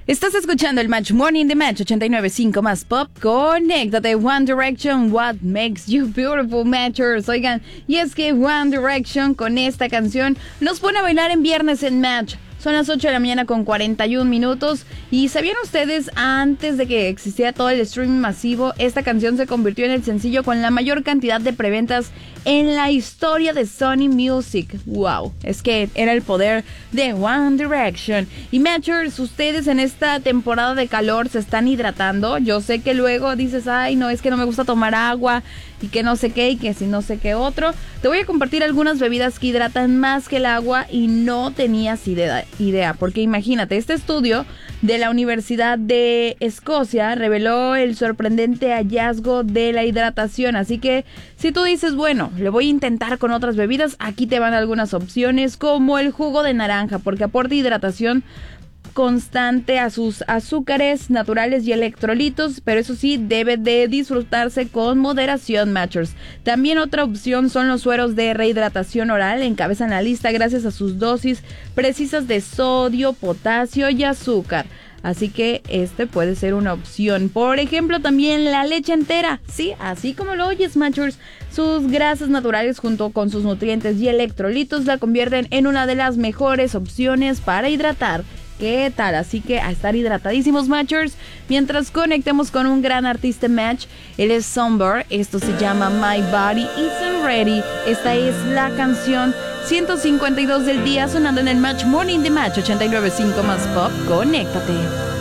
Estás escuchando el Match Morning de Match 89.5 más Pop. Conéctate, One Direction, What Makes You Beautiful, Matchers. Oigan, y es que One Direction con esta canción nos pone a bailar en viernes en Match. Son las 8 de la mañana con 41 minutos. Y ¿sabían ustedes, antes de que existiera todo el streaming masivo, esta canción se convirtió en el sencillo con la mayor cantidad de preventas en la historia de Sony Music? ¡Wow! Es que era el poder de One Direction. Y Matchers, ustedes en esta temporada de calor se están hidratando. Yo sé que luego dices, ay, no, es que no me gusta tomar agua y que no sé qué y que si no sé qué otro. Te voy a compartir algunas bebidas que hidratan más que el agua y no tenías idea. Porque imagínate, este estudio de la Universidad de Escocia reveló el sorprendente hallazgo de la hidratación. Así que si tú dices, bueno, le voy a intentar con otras bebidas, aquí te van algunas opciones como el jugo de naranja, porque aporta hidratación constante a sus azúcares naturales y electrolitos, pero eso sí, debe de disfrutarse con moderación, Matchers. También otra opción son los sueros de rehidratación oral, encabezan la lista gracias a sus dosis precisas de sodio, potasio y azúcar. Así que este puede ser una opción. Por ejemplo, también la leche entera. Sí, así como lo oyes, Matchers. Sus grasas naturales junto con sus nutrientes y electrolitos la convierten en una de las mejores opciones para hidratar. ¿Qué tal? Así que a estar hidratadísimos, Matchers. Mientras conectemos con un gran artista Match, él es Somber. Esto se llama My Body Isn't Ready. Esta es la canción 152 del día sonando en el Match Morning de Match 89.5 más Pop. Conéctate.